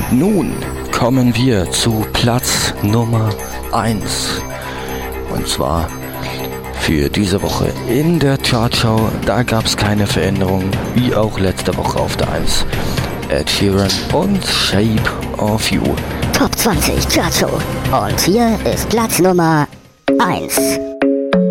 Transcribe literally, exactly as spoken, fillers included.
Nun kommen wir zu Platz Nummer eins. Und zwar für diese Woche in der Chartshow. Da gab es keine Veränderung, wie auch letzte Woche auf der eins. Ed Sheeran und Shape of You. Top zwanzig Chartshow. Und hier ist Platz Nummer eins.